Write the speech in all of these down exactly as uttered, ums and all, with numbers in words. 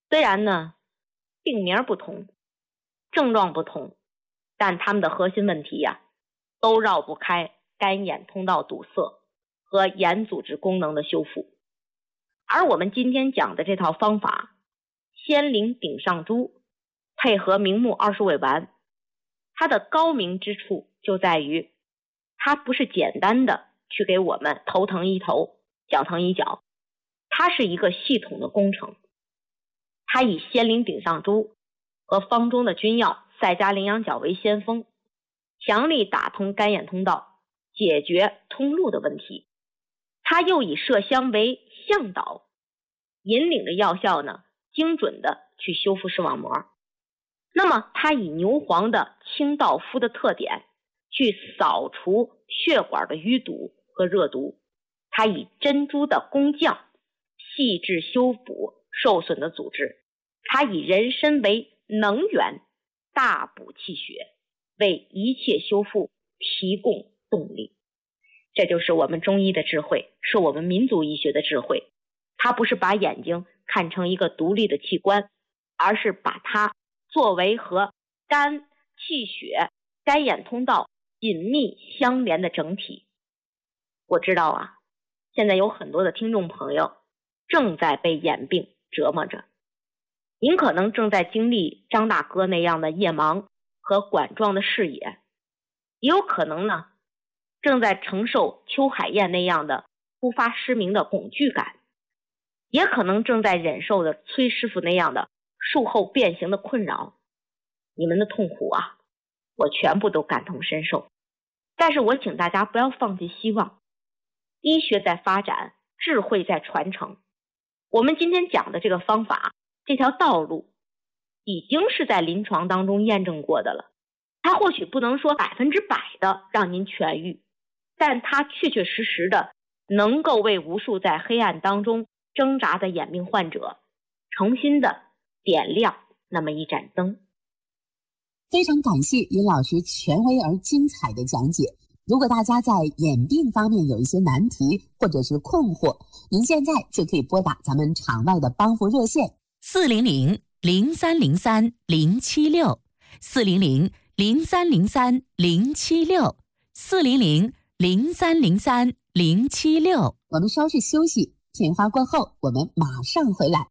虽然呢病名不同，症状不同，但他们的核心问题呀、啊，都绕不开肝眼通道堵塞和眼组织功能的修复。而我们今天讲的这套方法仙灵顶上珠配合明目二十味丸，它的高明之处就在于它不是简单的去给我们头疼医头脚疼医脚，它是一个系统的工程。它以仙灵顶上珠和方中的君药赛加羚羊角为先锋，强力打通肝眼通道，解决通路的问题。它又以麝香为向导，引领着药效呢精准的去修复视网膜。那么它以牛黄的清道夫的特点去扫除血管的淤堵和热毒，它以珍珠的工匠细致修补受损的组织，它以人参为能源大补气血，为一切修复提供动力。这就是我们中医的智慧，是我们民族医学的智慧。它不是把眼睛看成一个独立的器官，而是把它作为和肝、气血、肝眼通道紧密相连的整体。我知道啊，现在有很多的听众朋友正在被眼病折磨着，您可能正在经历张大哥那样的夜盲和管状的视野，也有可能呢正在承受邱海燕那样的突发失明的恐惧感，也可能正在忍受着崔师傅那样的术后变形的困扰。你们的痛苦啊，我全部都感同身受。但是我请大家不要放弃希望，医学在发展，智慧在传承。我们今天讲的这个方法，这条道路已经是在临床当中验证过的了。它或许不能说百分之百的让您痊愈，但它确确实实的能够为无数在黑暗当中挣扎的眼病患者重新的点亮那么一盏灯。 非常感谢尹老师权威而精彩的讲解。如果大家在眼病方面有一些难题或者是困惑，您现在就可以拨打咱们场外的帮扶热线四零零零三零三零七六四零零零三零三零七六四零零零三零三零七六。 我们稍事休息，片花过后我们马上回来。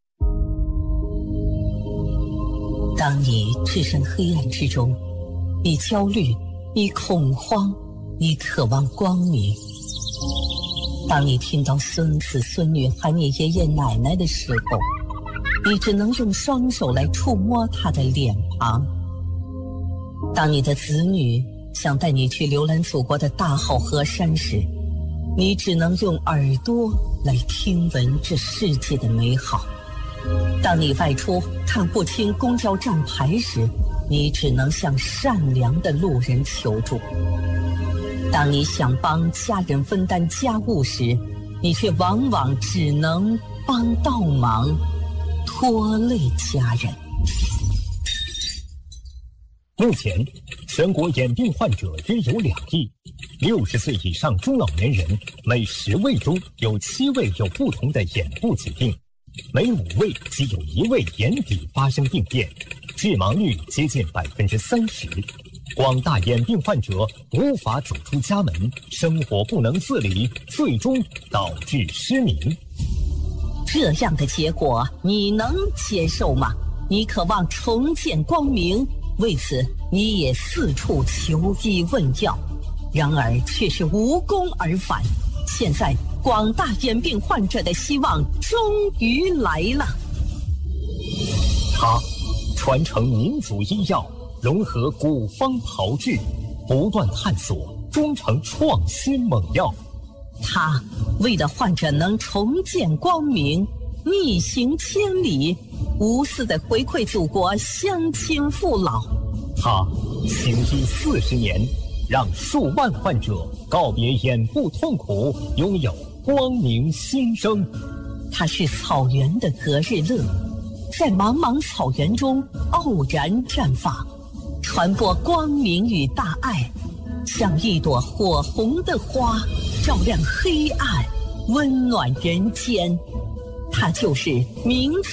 当你置身黑暗之中，你焦虑，你恐慌，你渴望光明。当你听到孙子孙女喊你爷爷奶奶的时候，你只能用双手来触摸他的脸庞。当你的子女想带你去浏览祖国的大好河山时，你只能用耳朵来听闻这世界的美好。当你外出看不清公交站牌时，你只能向善良的路人求助。当你想帮家人分担家务时，你却往往只能帮倒忙，拖累家人。 目前，全国眼病患者约有两亿，六十岁以上中老年人每十位中有七位有不同的眼部疾病，每五位即有一位眼底发生病变，致盲率接近百分之三十。广大眼病患者无法走出家门，生活不能自理，最终导致失明。 这样的结果你能接受吗？你渴望重见光明，为此你也四处求医问药，然而却是无功而返。现在广大眼病患者的希望终于来了。 他传承民族医药，融合古方炮制，不断探索，终成创新猛药。 他为了患者能重见光明，逆行千里，无私的回馈祖国乡亲父老。 他行医四十年，让数万患者告别眼部痛苦，拥有光明新生。 他是草原的隔日乐，在茫茫草原中傲然绽放，传播光明与大爱，像一朵火红的花，照亮黑暗，温暖人间。他就是明